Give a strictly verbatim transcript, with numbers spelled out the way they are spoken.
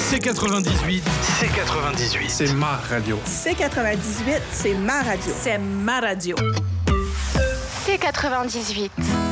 C'est quatre-vingt-dix-huit. C'est quatre-vingt-dix-huit. C'est ma radio. C'est quatre-vingt-dix-huit, c'est ma radio. C'est ma radio. C'est quatre-vingt-dix-huit.